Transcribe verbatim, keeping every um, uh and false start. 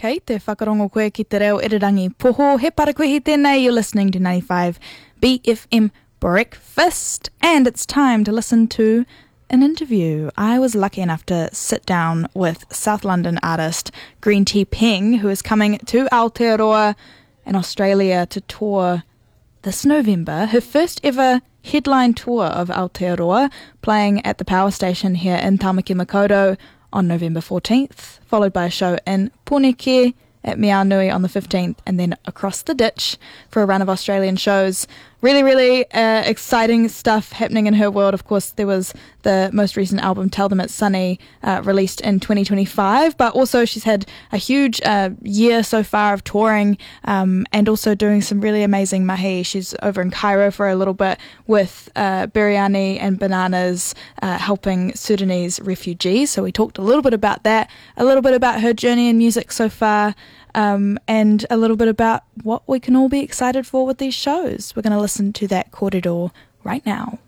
Kei te whakarongo koe ki te reo irirangi poho. He parakuihi tēnei, you're listening to ninety-five B F M Breakfast. And it's time to listen to an interview. I was lucky enough to sit down with South London artist Green Tea Peng, who is coming to Aotearoa in Australia to tour this November. Her first ever headline tour of Aotearoa, playing at the Power Station here in Tamaki Makaurau on November fourteenth, followed by a show in Pōneke at Meanui on the fifteenth, and then across the ditch for a run of Australian shows. Really, really uh, exciting stuff happening in her world. Of course, there was the most recent album, Tell Them It's Sunny, uh, released in twenty twenty-five, but also she's had a huge uh, year so far of touring um, and also doing some really amazing mahi. She's over in Cairo for a little bit with uh, Biryani and Bananas, uh, helping Sudanese refugees. So we talked a little bit about that, a little bit about her journey in music so far, Um, and a little bit about what we can all be excited for with these shows. We're going to listen to that kōrero right now.